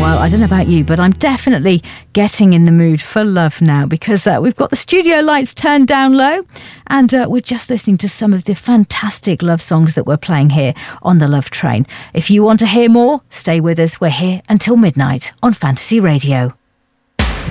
Well, I don't know about you, but I'm definitely getting in the mood for love now because we've got the studio lights turned down low and we're just listening to some of the fantastic love songs that we're playing here on the Love Train. If you want to hear more, stay with us. We're here until midnight on Fantasy Radio.